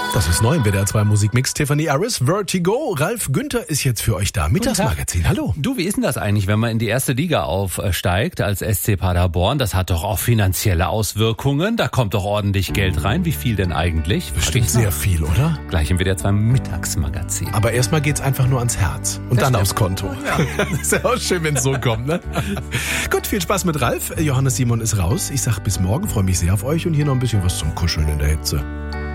Das ist neu im WDR 2 Musikmix. Tiffany Harris, Vertigo. Ralf Günther ist jetzt für euch da. Mittagsmagazin, hallo. Du, wie ist denn das eigentlich, wenn man in die erste Liga aufsteigt als SC Paderborn? Das hat doch auch finanzielle Auswirkungen. Da kommt doch ordentlich Geld rein. Wie viel denn eigentlich? Bestimmt sehr viel, oder? Gleich im WDR 2 Mittagsmagazin. Aber erstmal geht's einfach nur ans Herz. Und dann aufs Konto. Ja. Ist ja auch schön, wenn es so kommt, ne? Gut, viel Spaß mit Ralf. Johannes Simon ist raus. Ich sag bis morgen, freue mich sehr auf euch und hier noch ein bisschen was zum Kuscheln in der Hitze.